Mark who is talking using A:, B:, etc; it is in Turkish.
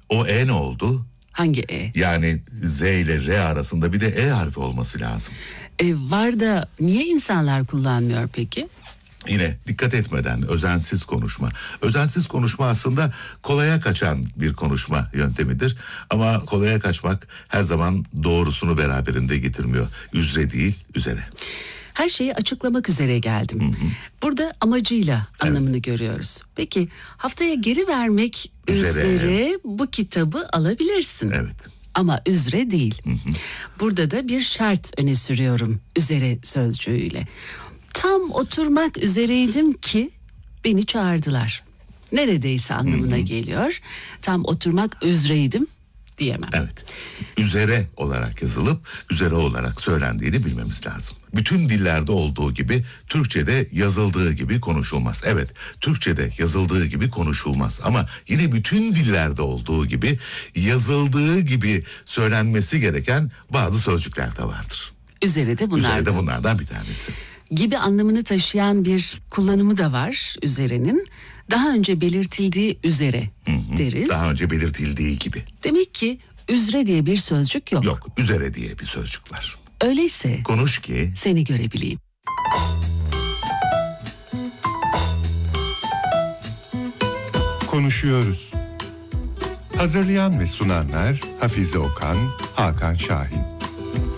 A: O E ne oldu?
B: Hangi E?
A: Yani Z ile R arasında bir de E harfi olması lazım.
B: Var da niye insanlar kullanmıyor peki?
A: Yine dikkat etmeden özensiz konuşma. Özensiz konuşma aslında kolaya kaçan bir konuşma yöntemidir. Ama kolaya kaçmak her zaman doğrusunu beraberinde getirmiyor. Üzere değil, üzere.
B: Her şeyi açıklamak üzere geldim. Burada amacıyla anlamını görüyoruz. Peki haftaya geri vermek üzere bu kitabı alabilirsin.
A: Evet.
B: Ama üzere değil. Burada da bir şart öne sürüyorum üzere sözcüğüyle. Tam oturmak üzereydim ki beni çağırdılar. Neredeyse anlamına geliyor. Tam oturmak üzereydim diyemem.
A: Evet. Üzere olarak yazılıp üzere olarak söylendiğini bilmemiz lazım. Bütün dillerde olduğu gibi Türkçe'de yazıldığı gibi konuşulmaz. Evet, Türkçe'de yazıldığı gibi konuşulmaz ama yine bütün dillerde olduğu gibi yazıldığı gibi söylenmesi gereken bazı sözcükler de vardır.
B: Üzere de bunlardan.
A: Üzere de bunlardan bir tanesi.
B: Gibi anlamını taşıyan bir kullanımı da var üzerenin. Daha önce belirtildiği üzere deriz.
A: Daha önce belirtildiği gibi.
B: Demek ki üzere diye bir sözcük yok.
A: Yok, üzere diye bir sözcük var.
B: Öyleyse
A: Konuş ki
B: seni görebileyim.
C: Konuşuyoruz. Hazırlayan ve sunanlar Hafize Okan, Hakan Şahin.